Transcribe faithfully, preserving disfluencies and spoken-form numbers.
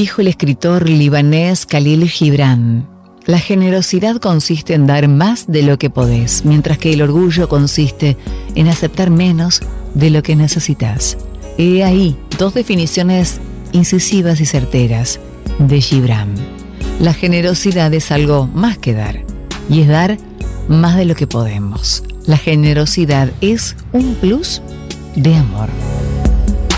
Dijo el escritor libanés Khalil Gibran: la generosidad consiste en dar más de lo que podés, mientras que el orgullo consiste en aceptar menos de lo que necesitas. He ahí dos definiciones incisivas y certeras de Gibran. La generosidad es algo más que dar, y es dar más de lo que podemos. La generosidad es un plus de amor.